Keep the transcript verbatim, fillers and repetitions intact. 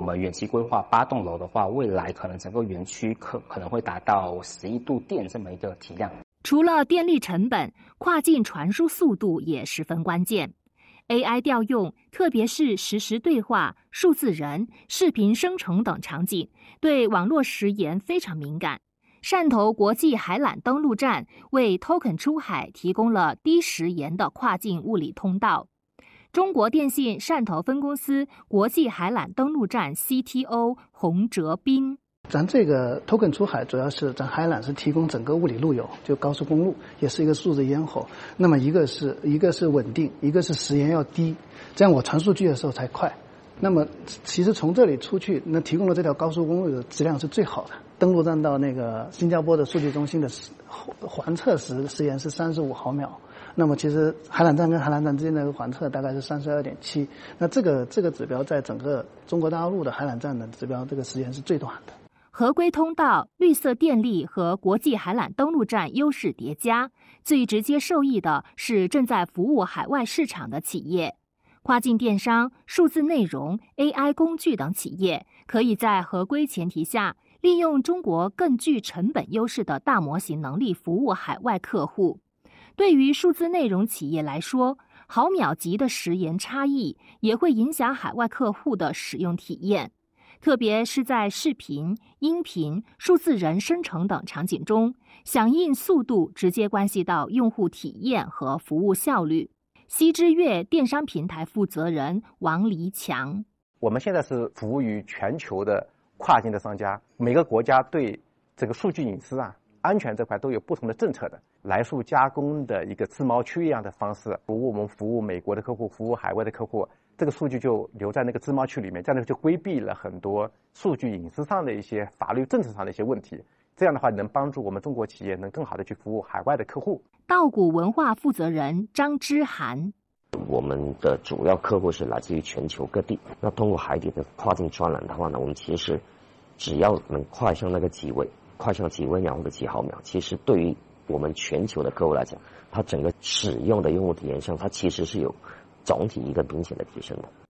们远期规划八栋楼的话，未来可能整个园区可可能会达到十亿度电这么一个体量。 除了电力成本，跨境传输速度也十分关键。A I 调用，特别是实时对话、数字人、视频生成等场景，对网络时延非常敏感。汕头国际海缆登陆站为 Token 出海提供了低时延的跨境物理通道。中国电信汕头分公司国际海缆登陆站 C T O 洪哲斌。 咱这个 Token 出海主要是咱海缆是提供整个物理路由，就高速公路，也是一个数字咽喉。那么一个是一个是稳定，一个是时延要低，这样我传数据的时候才快。那么其实从这里出去，那提供的这条高速公路的质量是最好的。登陆站到那个新加坡的数据中心的环测时时延是三十五毫秒。那么其实海缆站跟海缆站之间的环测大概是三十二点七，那这个这个指标在整个中国大陆的海缆站的指标，这个时间是最短的。 合规通道、绿色电力和国际海缆登陆站优势叠加，最直接受益的是正在服务海外市场的企业。跨境电商、数字内容、A I 工具等企业，可以在合规前提下，利用中国更具成本优势的大模型能力服务海外客户。对于数字内容企业来说，毫秒级的时延差异也会影响海外客户的使用体验，特别是在视频、音频、数字人生成等场景中，响应速度直接关系到用户体验和服务效率。西之悦电商平台负责人王黎强： 我们现在是服务于全球的跨境的商家，每个国家对这个数据隐私啊、安全这块都有不同的政策的。来数加工的一个自贸区一样的方式，服务我们服务美国的客户，服务海外的客户，这个数据就留在那个自贸区里面，这样就规避了很多数据隐私上的一些法律政策上的一些问题。这样的话，能帮助我们中国企业能更好的去服务海外的客户。 稻谷文化负责人张之涵： 我们的主要客户是来自于全球各地，那通过海底的跨境传染的话呢，我们其实只要能快上那个几微，快上几微秒或者几毫秒，其实对于我们全球的客户来讲，它整个使用的用户体验上，它其实是有总体一个明显的提升的。